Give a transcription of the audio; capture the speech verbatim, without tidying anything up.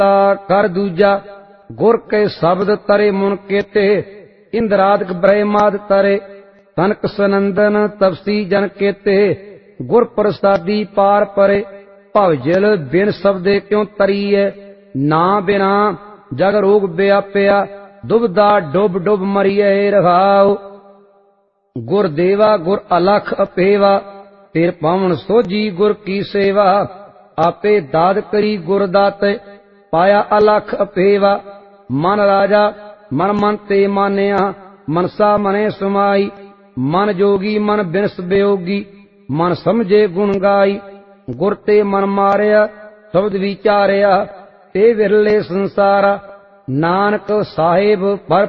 कर दूजा गुर के शब्द तरे मुन केते इंद्रादक ब्रह्माद तरे तनक सनंदन तपसी जन केते गुर प्रसादी पार परे भवजल बिन शब्दे क्यों तरीए ना बिना जग रोग व्याप्या दुबदा डुब डुब मरिए रहाओ गुर देवा गुर अलख अपेवा फिर पावन सोजी गुर की सेवा आपे दाद करी गुर दाते पाया अलख अपेवा मन राजा मन मन ते मानिया मनसा मने सुमाई मन जोगी मन बिनस वियोगी मन समझे गुण गाई गुर ते मन मारिया शब्द विचारिया ते विरले संसारा नानक साहिब पर